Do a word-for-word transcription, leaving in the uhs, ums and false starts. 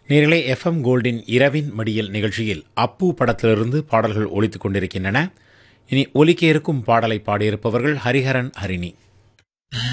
நேரிலே எஃப்எம் கோல்டின் இரவின் மடியில் நிகழ்ச்சியில் அப்பு படத்திலிருந்து பாடல்கள் ஒலித்துக் கொண்டிருக்கின்றன. இனி ஒலிக்க இருக்கும் பாடலை பாடியிருப்பவர்கள் ஹரிஹரன் ஹரிணி.